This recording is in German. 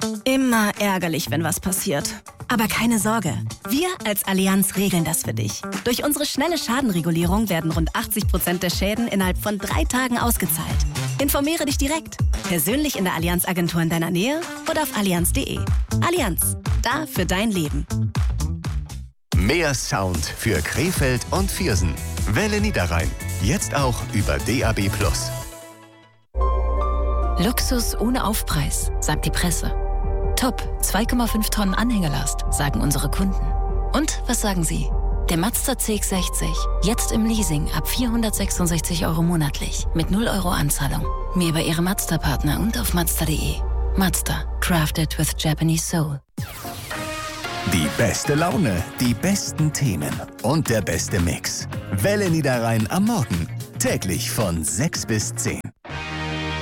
Immer ärgerlich, wenn was passiert. Aber keine Sorge, wir als Allianz regeln das für dich. Durch unsere schnelle Schadenregulierung werden rund 80% der Schäden innerhalb von 3 Tagen ausgezahlt. Informiere dich direkt, persönlich in der Allianz-Agentur in deiner Nähe oder auf allianz.de. Allianz, da für dein Leben. Mehr Sound für Krefeld und Viersen. Welle Niederrhein, jetzt auch über DAB+. Luxus ohne Aufpreis, sagt die Presse. Top, 2,5 Tonnen Anhängelast, sagen unsere Kunden. Und was sagen Sie? Der Mazda CX-60, jetzt im Leasing ab 466 € monatlich, mit 0 € Anzahlung. Mehr bei Ihrem Mazda-Partner und auf Mazda.de. Mazda, crafted with Japanese soul. Die beste Laune, die besten Themen und der beste Mix. Welle Niederrhein am Morgen, täglich von 6 bis 10.